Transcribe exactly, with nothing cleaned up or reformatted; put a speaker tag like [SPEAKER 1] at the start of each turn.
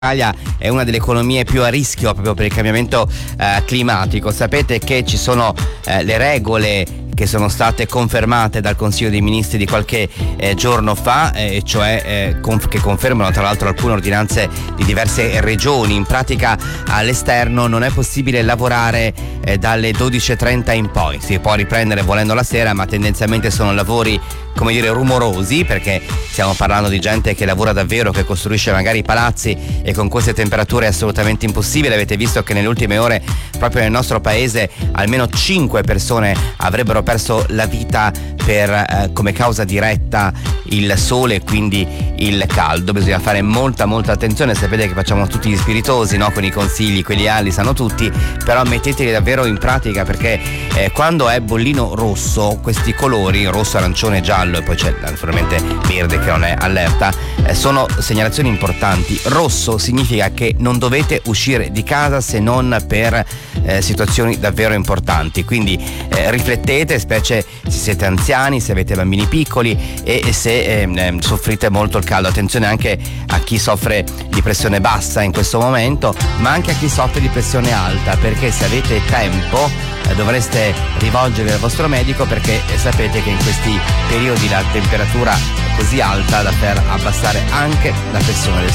[SPEAKER 1] L'Italia è una delle economie più a rischio proprio per il cambiamento eh, climatico. Sapete che ci sono eh, le regole che sono state confermate dal Consiglio dei Ministri di qualche eh, giorno fa, eh, cioè eh, conf- che confermano tra l'altro alcune ordinanze di diverse regioni. In pratica all'esterno non è possibile lavorare eh, dalle dodici e trenta in poi. Si può riprendere volendo la sera, ma tendenzialmente sono lavori, come dire, rumorosi, perché stiamo parlando di gente che lavora davvero, che costruisce magari palazzi, e con queste temperature è assolutamente impossibile. Avete visto che nelle ultime ore proprio nel nostro paese almeno cinque persone avrebbero perso la vita per eh, come causa diretta il sole e quindi il caldo. Bisogna fare molta molta attenzione. Sapete che facciamo tutti gli spiritosi, no? Con i consigli, quelli ali sanno tutti, però metteteli davvero in pratica, perché eh, quando è bollino rosso, questi colori rosso, arancione, giallo, e poi c'è naturalmente verde che non è allerta, eh, sono segnalazioni importanti. Rosso significa che non dovete uscire di casa se non per eh, situazioni davvero importanti, quindi eh, riflettete, specie se siete anziani, se avete bambini piccoli e, e se eh, soffrite molto il caldo. Attenzione anche a chi soffre di pressione bassa in questo momento, ma anche a chi soffre di pressione alta, perché se avete tempo eh, dovreste rivolgervi al vostro medico, perché eh, sapete che in questi periodi la temperatura è così alta da far abbassare anche la pressione del